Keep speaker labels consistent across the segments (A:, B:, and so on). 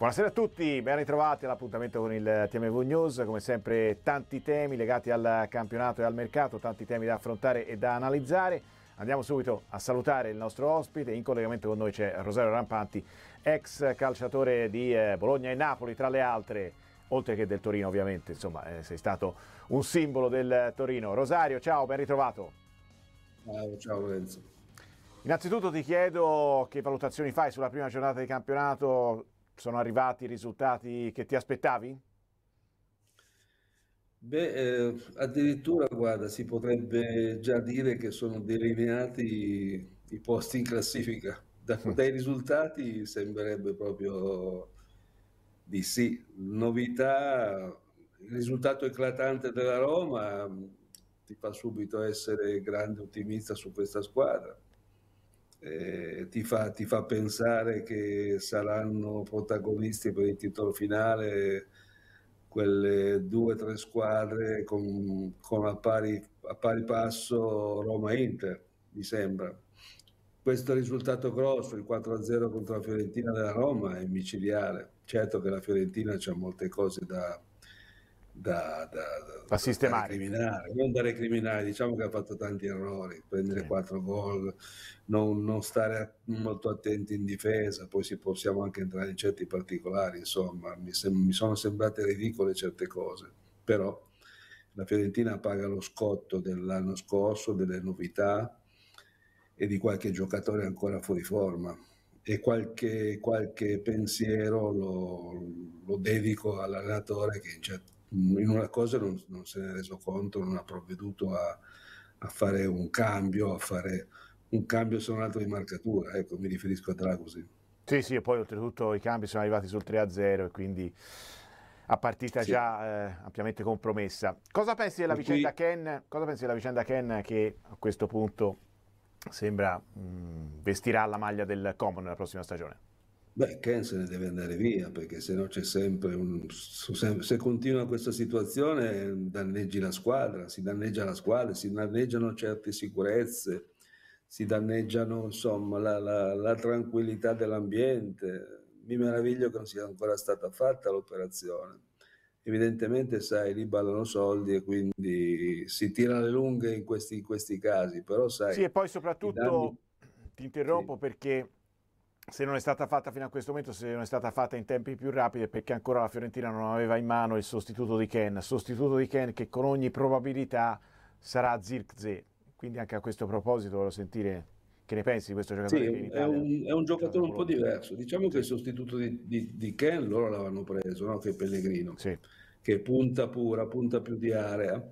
A: Buonasera a tutti, ben ritrovati all'appuntamento con il TMV News, come sempre tanti temi legati al campionato e al mercato, tanti temi da affrontare e da analizzare. Andiamo subito a salutare il nostro ospite, in collegamento con noi c'è Rosario Rampanti, ex calciatore di Bologna e Napoli tra le altre, oltre che del Torino ovviamente, insomma sei stato un simbolo del Torino. Rosario, ciao, ben ritrovato.
B: Ciao Lorenzo.
A: Innanzitutto ti chiedo che valutazioni fai sulla prima giornata di campionato. Sono arrivati i risultati che ti aspettavi?
B: Addirittura, guarda, si potrebbe già dire che sono delineati i posti in classifica. Dai risultati sembrerebbe proprio di sì. Novità, il risultato eclatante della Roma ti fa subito essere grande ottimista su questa squadra. Ti fa pensare che saranno protagonisti per il titolo finale quelle 2 o 3 squadre con a pari passo Roma e Inter, mi sembra. Questo risultato grosso, il 4-0 contro la Fiorentina della Roma, è micidiale. Certo che la Fiorentina c'ha molte cose da
A: sistemare.
B: recriminare, non da recriminare, diciamo che ha fatto tanti errori, prendere
A: Sì.
B: 4 gol, non stare molto attenti in difesa, poi possiamo anche entrare in certi particolari, insomma, mi sono sembrate ridicole certe cose, però la Fiorentina paga lo scotto dell'anno scorso, delle novità e di qualche giocatore ancora fuori forma. E qualche pensiero lo dedico all'allenatore che in una cosa non se ne è reso conto, non ha provveduto a fare un cambio se non altro di marcatura. Ecco, mi riferisco a Dragusin.
A: Sì, e poi oltretutto i cambi sono arrivati sul 3-0 e quindi a partita
B: Sì.
A: già ampiamente compromessa. Cosa pensi della vicenda Ken? Cosa pensi della vicenda Ken che a questo punto sembra vestirà la maglia del Como nella prossima stagione?
B: Beh, Ken se ne deve andare via perché se no c'è sempre se continua questa situazione danneggi la squadra, si danneggia la squadra, si danneggiano certe sicurezze, si danneggiano insomma la tranquillità dell'ambiente. Mi meraviglio che non sia ancora stata fatta l'operazione. Evidentemente, sai, lì ballano soldi e quindi si tira le lunghe in questi casi, però sai,
A: Sì, e poi
B: i danni...
A: soprattutto ti
B: Sì.
A: interrompo perché se non è stata fatta fino a questo momento, se non è stata fatta in tempi più rapidi, è perché ancora la Fiorentina non aveva in mano il sostituto di Ken che con ogni probabilità sarà Zirkzee. Quindi anche a questo proposito volevo sentire che ne pensi di questo giocatore
B: Sì,
A: che in Italia
B: è un
A: gioca a
B: giocatore un po'
A: Bologna.
B: diverso. Diciamo che
A: Sì,
B: il sostituto di Ken loro l'avevano preso, no? Che è Pellegrino,
A: sì.
B: che punta pura, punta più di area.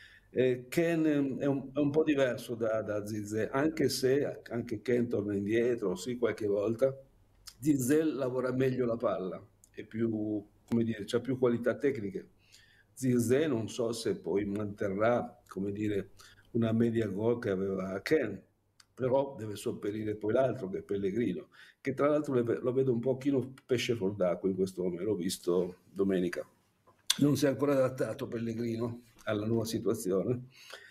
B: Ken è un po' diverso da Zizé, anche se anche Ken torna indietro, sì, qualche volta. Zizé lavora meglio la palla, è più, come dire, c'ha più qualità tecniche. Zizé non so se poi manterrà, come dire, una media gol che aveva Ken, però deve sopperire poi l'altro che è Pellegrino, che tra l'altro lo vedo un pochino pesce fuor d'acqua in questo momento, l'ho visto domenica. Non si è ancora adattato Pellegrino alla nuova situazione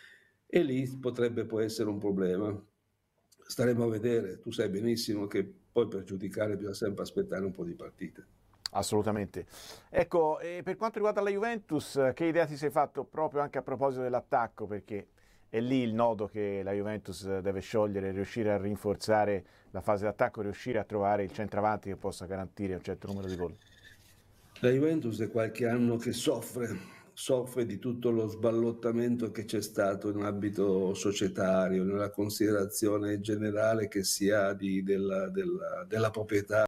B: e lì potrebbe poi essere un problema. Staremo a vedere, tu sai benissimo che poi per giudicare bisogna sempre aspettare un po' di partite.
A: Assolutamente. Ecco, e per quanto riguarda la Juventus, che idea ti sei fatto proprio anche a proposito dell'attacco? Perché è lì il nodo che la Juventus deve sciogliere, riuscire a rinforzare la fase d'attacco, riuscire a trovare il centravanti che possa garantire un certo numero di gol.
B: La Juventus è qualche anno che soffre di tutto lo sballottamento che c'è stato in ambito societario, nella considerazione generale che si ha della proprietà,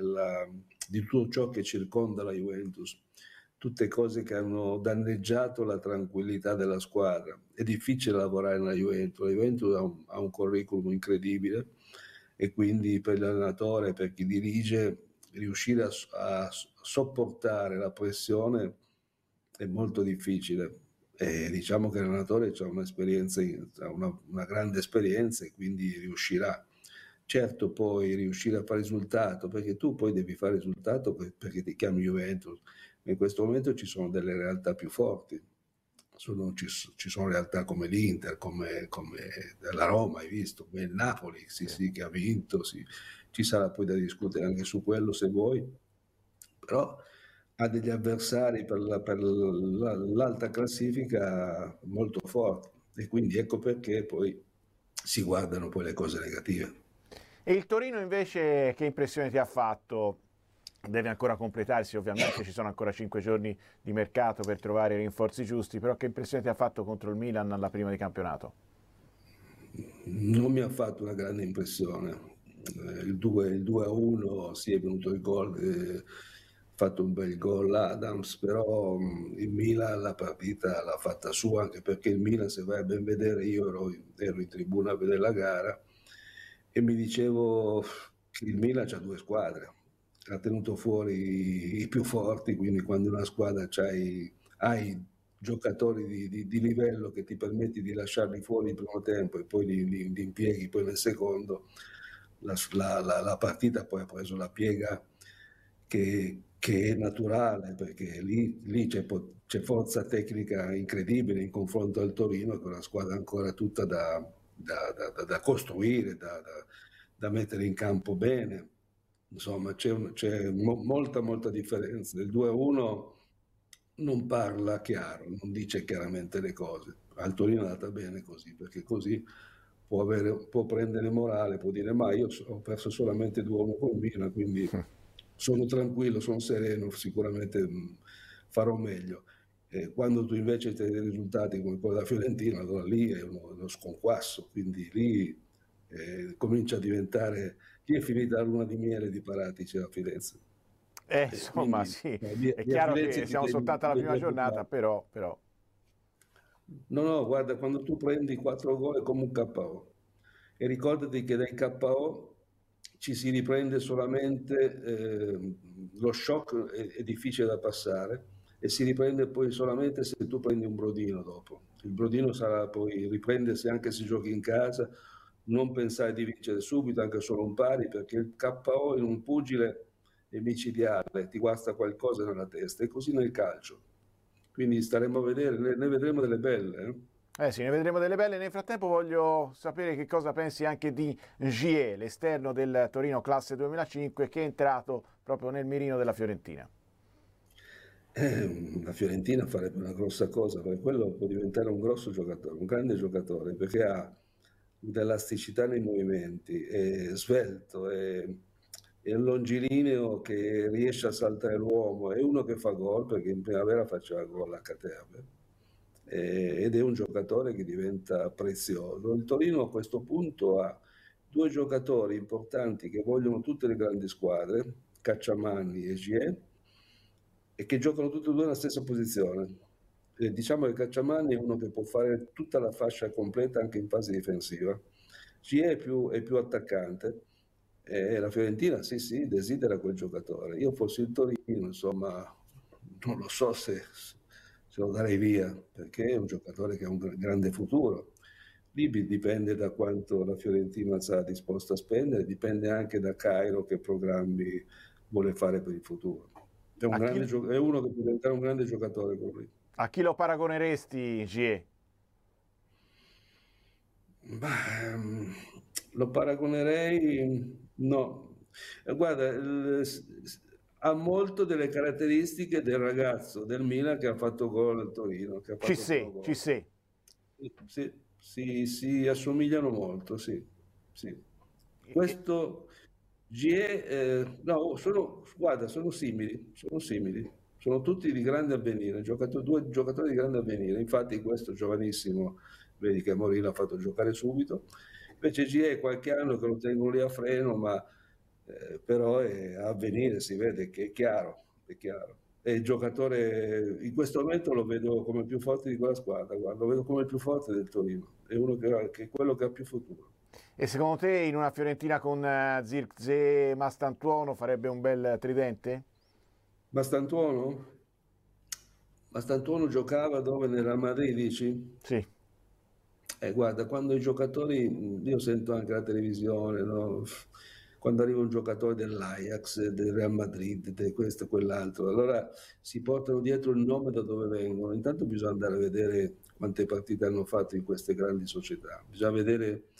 B: di tutto ciò che circonda la Juventus. Tutte cose che hanno danneggiato la tranquillità della squadra. È difficile lavorare nella Juventus. La Juventus ha un curriculum incredibile e quindi per l'allenatore, per chi dirige, riuscire a sopportare la pressione è molto difficile. E diciamo che l'allenatore ha un'esperienza, ha una grande esperienza e quindi riuscirà. Certo, poi riuscire a fare risultato, perché tu poi devi fare risultato perché ti chiami Juventus. In questo momento ci sono delle realtà più forti. Ci sono realtà come l'Inter, come la Roma, hai visto, come il Napoli, sì, che ha vinto, sì. Ci sarà poi da discutere anche su quello se vuoi, però ha degli avversari per l'alta classifica molto forti, e quindi ecco perché poi si guardano poi le cose negative.
A: E il Torino invece che impressione ti ha fatto? Deve ancora completarsi, ovviamente ci sono ancora 5 giorni di mercato per trovare i rinforzi giusti, però che impressione ti ha fatto contro il Milan alla prima di campionato?
B: Non mi ha fatto una grande impressione. Il 2-1, sì, è venuto il gol, ha fatto un bel gol Adams, però il Milan la partita l'ha fatta sua, anche perché il Milan, se vai a ben vedere, io ero in tribuna a vedere la gara e mi dicevo che il Milan c'ha due squadre, ha tenuto fuori i più forti, quindi quando una squadra hai giocatori di livello che ti permetti di lasciarli fuori il primo tempo e poi li impieghi poi nel secondo, la partita poi ha preso la piega che è naturale, perché lì c'è forza tecnica incredibile in confronto al Torino, che è una squadra ancora tutta da costruire, da mettere in campo bene. Insomma, c'è molta differenza. Il 2-1 non parla chiaro, non dice chiaramente le cose. Al Torino è andata bene così, perché così può prendere morale, può dire ma io ho perso solamente 2-1 con Milan, quindi sono tranquillo, sono sereno, sicuramente farò meglio. Quando tu invece hai dei risultati come quello della Fiorentina, allora lì è uno sconquasso, quindi lì comincia a diventare... Chi è finita la luna di miele di Paratici a Firenze?
A: Insomma,
B: Quindi
A: sì, è
B: via
A: chiaro
B: Firenze
A: che
B: ti
A: siamo soltanto alla
B: devi
A: prima giornata,
B: preoccupare.
A: però.
B: No, guarda, quando tu prendi 4 gol è come un KO. E ricordati che dai KO ci si riprende solamente, lo shock è difficile da passare e si riprende poi solamente se tu prendi un brodino dopo. Il brodino sarà poi riprendersi anche se giochi in casa, non pensare di vincere subito, anche solo un pari, perché il KO in un pugile è micidiale, ti guasta qualcosa nella testa, e così nel calcio. Quindi staremo a vedere, ne vedremo delle belle.
A: Sì, ne vedremo delle belle. Nel frattempo voglio sapere che cosa pensi anche di Gie, l'esterno del Torino classe 2005, che è entrato proprio nel mirino della Fiorentina.
B: La Fiorentina farebbe una grossa cosa, perché quello può diventare un grosso giocatore, un grande giocatore, perché ha dell'elasticità nei movimenti, è svelto, è un longilineo che riesce a saltare l'uomo, è uno che fa gol, perché in primavera faceva gol a Caterbe, ed è un giocatore che diventa prezioso. Il Torino a questo punto ha due giocatori importanti che vogliono tutte le grandi squadre, Cacciamanni e Gie, e che giocano tutti e due nella stessa posizione. Diciamo che Cacciamanni è uno che può fare tutta la fascia completa anche in fase difensiva. Gie è più attaccante, e la Fiorentina sì, desidera quel giocatore. Io fossi il Torino, insomma, non lo so se lo darei via, perché è un giocatore che ha un grande futuro. Lì dipende da quanto la Fiorentina sarà disposta a spendere, dipende anche da Cairo che programmi vuole fare per il futuro.
A: A chi,
B: È uno che può diventare un grande giocatore con lui.
A: a chi lo paragoneresti, Gie?
B: Ma, lo paragonerei, no. Guarda, ha molto delle caratteristiche del ragazzo del Milan che ha fatto gol al Torino, che ha
A: Ci
B: fatto
A: sei,
B: primo
A: ci
B: gol.
A: sei.
B: Sì, si assomigliano molto, sì, sì. Questo GE, no, guarda, sono simili, sono tutti di grande avvenire, due giocatori di grande avvenire. Infatti questo giovanissimo, vedi che Mourinho ha fatto giocare subito, invece GE è qualche anno che lo tengono lì a freno, ma però è a avvenire, si vede che è chiaro, è chiaro. E il giocatore in questo momento lo vedo come più forte di quella squadra, guarda, lo vedo come il più forte del Torino, è uno che è quello che ha più futuro.
A: E secondo te in una Fiorentina con Zirkzee e Mastantuono farebbe un bel tridente?
B: Bastantuono? Bastantuono giocava dove? Nel Real Madrid, dici?
A: Sì.
B: Guarda, quando i giocatori, io sento anche la televisione, no? Quando arriva un giocatore dell'Ajax, del Real Madrid, di questo e quell'altro, allora si portano dietro il nome da dove vengono. Intanto bisogna andare a vedere quante partite hanno fatto in queste grandi società, bisogna vedere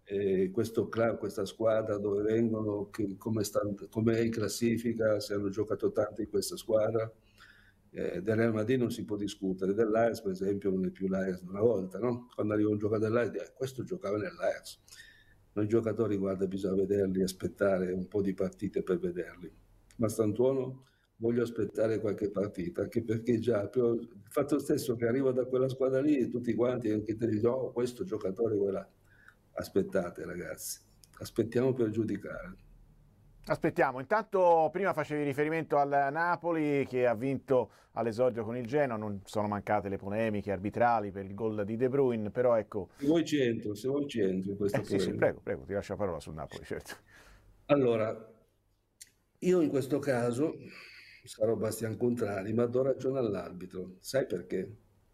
B: questo club, questa squadra, dove vengono, come è in classifica, se hanno giocato tanto in questa squadra. Del Real Madrid non si può discutere, dell'Ajax per esempio non è più l'Ajax di una volta, no? Quando arriva un giocatore dell'Ajax, questo giocava nell'Ajax. Noi giocatori, guarda, bisogna vederli, aspettare un po' di partite per vederli. Ma Stantuono voglio aspettare qualche partita, anche perché già il fatto stesso che arrivo da quella squadra lì, tutti quanti anche te dicono, oh, questo giocatore, quella. Aspettate ragazzi, aspettiamo per giudicare.
A: Aspettiamo, intanto prima facevi riferimento al Napoli che ha vinto all'esordio con il Genoa, non sono mancate le polemiche arbitrali per il gol di De Bruyne, però ecco...
B: Se vuoi ci entro in questa
A: sì, sì,
B: polemica.
A: prego, ti lascio la parola sul Napoli, certo.
B: Allora, io in questo caso sarò Bastian Contrari, ma do ragione all'arbitro. Sai perché?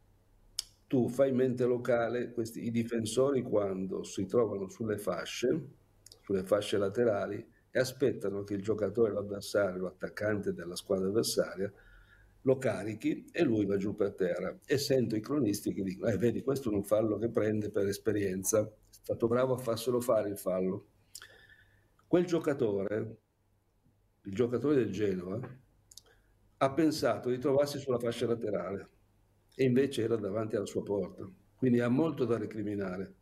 B: Tu fai mente locale, i difensori quando si trovano sulle fasce laterali, e aspettano che il giocatore, l'avversario, l'attaccante della squadra avversaria, lo carichi e lui va giù per terra. E sento i cronisti che dicono, vedi, questo è un fallo che prende per esperienza, è stato bravo a farselo fare il fallo. Quel giocatore, il giocatore del Genoa, ha pensato di trovarsi sulla fascia laterale e invece era davanti alla sua porta. Quindi ha molto da recriminare,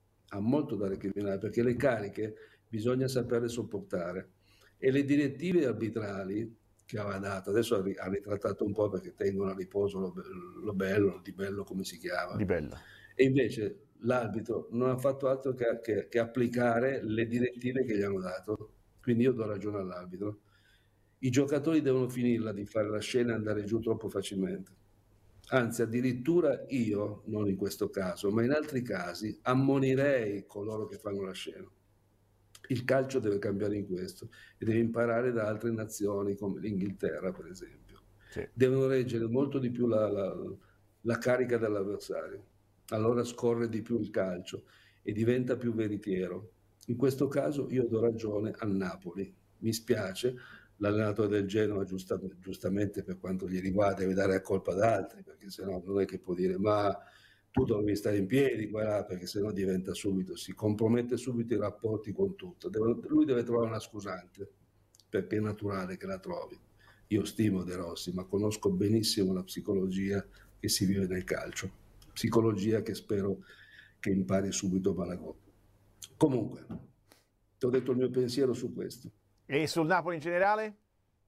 B: perché le cariche bisogna saperle sopportare. E le direttive arbitrali che aveva dato, adesso ha ritrattato un po' perché tengono a riposo Di Bello come si chiama.
A: Di Bello.
B: E invece l'arbitro non ha fatto altro che applicare le direttive che gli hanno dato. Quindi io do ragione all'arbitro. I giocatori devono finirla di fare la scena e andare giù troppo facilmente. Anzi, addirittura io, non in questo caso, ma in altri casi, ammonirei coloro che fanno la scena. Il calcio deve cambiare in questo e deve imparare da altre nazioni come l'Inghilterra, per esempio.
A: Sì.
B: Devono reggere molto di più la carica dell'avversario. Allora scorre di più il calcio e diventa più veritiero. In questo caso io do ragione al Napoli. Mi spiace, l'allenatore del Genoa giustamente per quanto gli riguarda deve dare la colpa ad altri, perché sennò non è che può dire ma tu dovevi stare in piedi qua, perché sennò diventa subito, si compromette subito i rapporti con tutto. Lui deve trovare una scusante, perché è naturale che la trovi. Io stimo De Rossi, ma conosco benissimo la psicologia che si vive nel calcio, psicologia che spero che impari subito Malagò. Comunque, ti ho detto il mio pensiero su questo.
A: E sul Napoli in generale?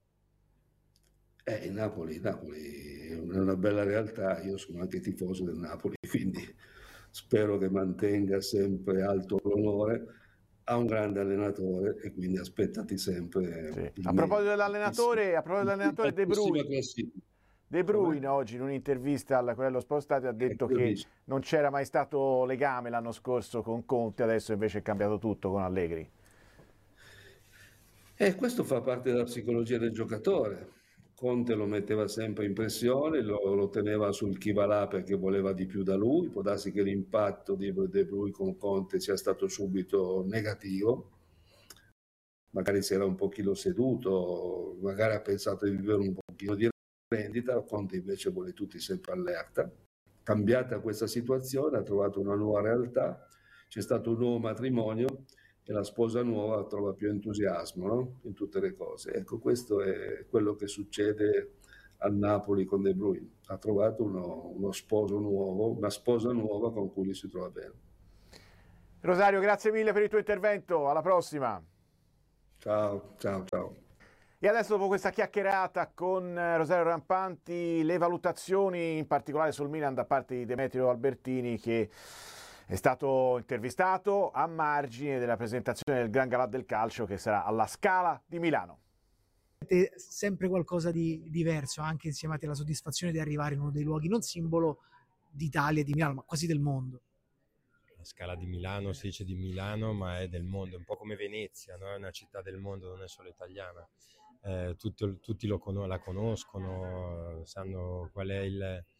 B: Il Napoli è una bella realtà, io sono anche tifoso del Napoli, quindi spero che mantenga sempre alto l'onore. Ha un grande allenatore e quindi aspettati sempre.
A: Sì. A proposito dell'allenatore, De Bruyne. De Bruyne oggi in un'intervista al Corriere dello Sport Stadio ha detto che non c'era mai stato legame l'anno scorso con Conte, adesso invece è cambiato tutto con Allegri.
B: Questo fa parte della psicologia del giocatore. Conte lo metteva sempre in pressione, lo teneva sul chi va là perché voleva di più da lui. Può darsi che l'impatto di De Bruyne con Conte sia stato subito negativo. Magari si era un pochino seduto, magari ha pensato di vivere un pochino di rendita. Conte invece vuole tutti sempre allerta. Cambiata questa situazione, ha trovato una nuova realtà, c'è stato un nuovo matrimonio e la sposa nuova trova più entusiasmo, no? In tutte le cose. Ecco, questo è quello che succede al Napoli con De Bruyne. Ha trovato uno sposo nuovo, una sposa nuova con cui si trova bene.
A: Rosario, grazie mille per il tuo intervento, alla prossima.
B: Ciao.
A: E adesso, dopo questa chiacchierata con Rosario Rampanti, le valutazioni in particolare sul Milan da parte di Demetrio Albertini, che è stato intervistato a margine della presentazione del Gran Galà del Calcio che sarà alla Scala di Milano.
C: Sempre qualcosa di diverso, anche insieme alla soddisfazione di arrivare in uno dei luoghi non simbolo d'Italia e di Milano, ma quasi del mondo.
D: La Scala di Milano, si dice di Milano, ma è del mondo, è un po' come Venezia, no? È una città del mondo, non è solo italiana. Tutti la conoscono, sanno qual è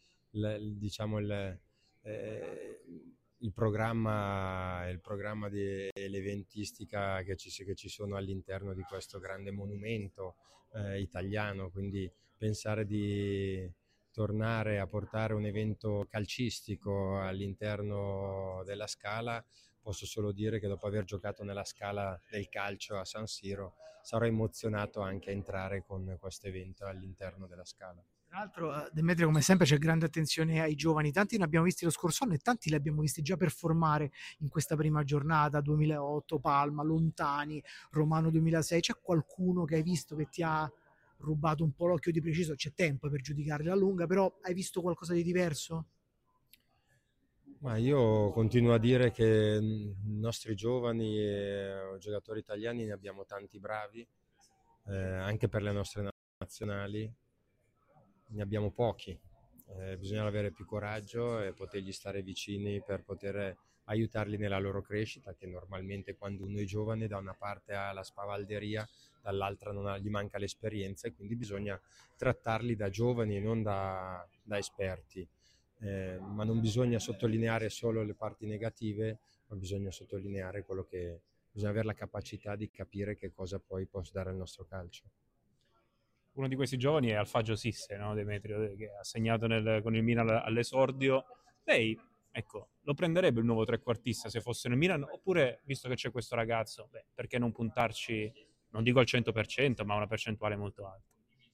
D: il programma dell'eventistica che ci sono all'interno di questo grande monumento italiano, quindi pensare di tornare a portare un evento calcistico all'interno della Scala posso solo dire che dopo aver giocato nella Scala del calcio a San Siro sarò emozionato anche a entrare con questo evento all'interno della Scala.
C: Tra l'altro, Demetrio, come sempre c'è grande attenzione ai giovani, tanti ne abbiamo visti lo scorso anno e tanti li abbiamo visti già performare in questa prima giornata, 2008, Palma, Lontani, Romano 2006, c'è qualcuno che hai visto che ti ha rubato un po' l'occhio di preciso? C'è tempo per giudicarli alla lunga, però hai visto qualcosa di diverso?
D: Ma io continuo a dire che i nostri giovani e giocatori italiani ne abbiamo tanti bravi, anche per le nostre nazionali. Ne abbiamo pochi, bisogna avere più coraggio e potergli stare vicini per poter aiutarli nella loro crescita, che normalmente quando uno è giovane da una parte ha la spavalderia, dall'altra gli manca l'esperienza, e quindi bisogna trattarli da giovani e non da esperti. Ma non bisogna sottolineare solo le parti negative, ma bisogna sottolineare quello che bisogna avere la capacità di capire che cosa poi può dare al nostro calcio.
E: Uno di questi giovani è Alfagio Sisse, no, Demetrio, che ha segnato con il Milan all'esordio. Lei, ecco, lo prenderebbe il nuovo trequartista se fosse nel Milan, oppure, visto che c'è questo ragazzo, perché non puntarci, non dico al 100%, ma a una percentuale molto alta?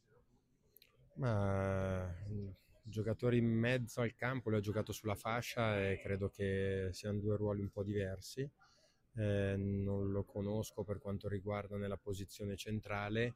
D: Ma giocatori in mezzo al campo, lui ha giocato sulla fascia e credo che siano due ruoli un po' diversi. Non lo conosco per quanto riguarda nella posizione centrale,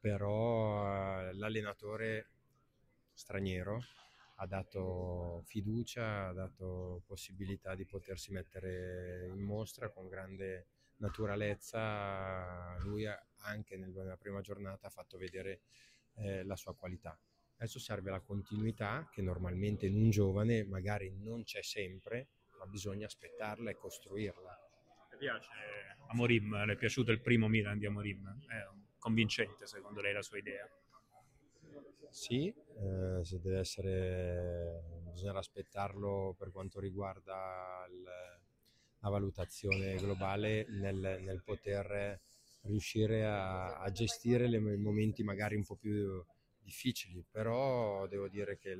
D: però l'allenatore straniero ha dato fiducia, ha dato possibilità di potersi mettere in mostra con grande naturalezza. Lui anche nella prima giornata ha fatto vedere la sua qualità. Adesso serve la continuità, che normalmente in un giovane magari non c'è sempre, ma bisogna aspettarla e costruirla.
E: Le piace Amorim? Le è piaciuto il primo Milan di Amorim? È convincente secondo lei la sua idea?
D: Sì, se deve essere, bisogna aspettarlo per quanto riguarda la valutazione globale nel poter riuscire a gestire i momenti magari un po' più difficili, però devo dire che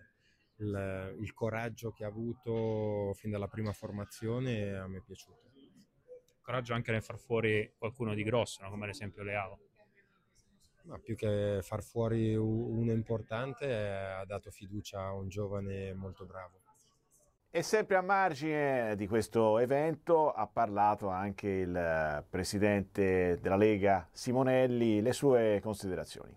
D: il coraggio che ha avuto fin dalla prima formazione a me è piaciuto.
E: Coraggio anche nel far fuori qualcuno di grosso, no? Come ad esempio Leao.
D: Ma più che far fuori uno importante, ha dato fiducia a un giovane molto bravo.
A: E sempre a margine di questo evento ha parlato anche il presidente della Lega Simonelli, le sue considerazioni.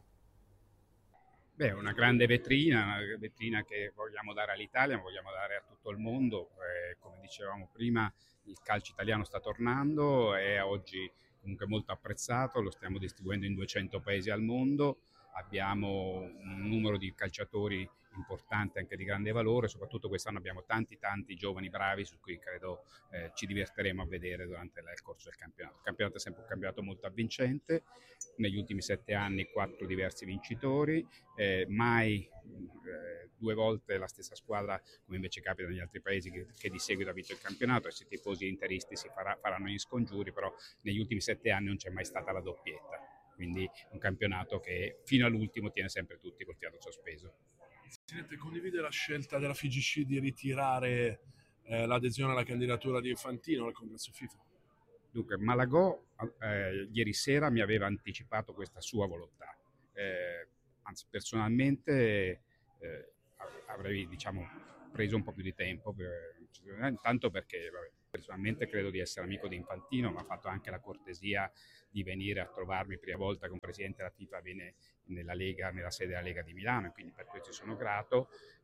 F: Beh, una grande vetrina che vogliamo dare all'Italia, ma vogliamo dare a tutto il mondo. Come dicevamo prima, il calcio italiano sta tornando, è oggi comunque molto apprezzato, lo stiamo distribuendo in 200 paesi al mondo, abbiamo un numero di calciatori importante, anche di grande valore, soprattutto quest'anno abbiamo tanti giovani bravi su cui credo ci divertiremo a vedere durante il corso del campionato. Il campionato è sempre un campionato molto avvincente, negli ultimi 7 anni 4 diversi vincitori, mai 2 volte la stessa squadra, come invece capita negli altri paesi, che di seguito ha vinto il campionato, e se i tifosi interisti faranno gli scongiuri, però negli ultimi 7 anni non c'è mai stata la doppietta, quindi un campionato che fino all'ultimo tiene sempre tutti col fiato sospeso.
G: Presidente, condivide la scelta della FIGC di ritirare l'adesione alla candidatura di Infantino al congresso FIFA?
F: Dunque, Malagò ieri sera mi aveva anticipato questa sua volontà, anzi personalmente avrei preso un po' più di tempo, intanto perché personalmente credo di essere amico di Infantino, ma ha fatto anche la cortesia di venire a trovarmi prima volta che un presidente della FIFA viene nella Lega, nella sede della Lega di Milano, e quindi per questo sono grato.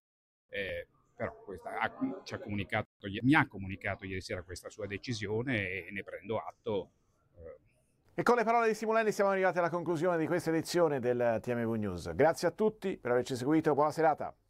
F: Però mi ha comunicato ieri sera questa sua decisione e ne prendo atto.
A: E con le parole di Simonelli siamo arrivati alla conclusione di questa edizione del TMV News. Grazie a tutti per averci seguito, buona serata.